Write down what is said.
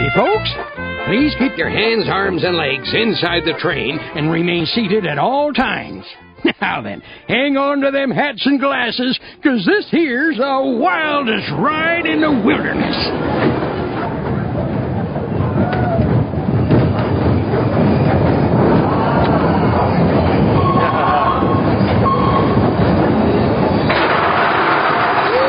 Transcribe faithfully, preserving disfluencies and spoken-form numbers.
ready, folks? Please keep your hands, arms, and legs inside the train and remain seated at all times. Now then, hang on to them hats and glasses, 'cause this here's the wildest ride in the wilderness.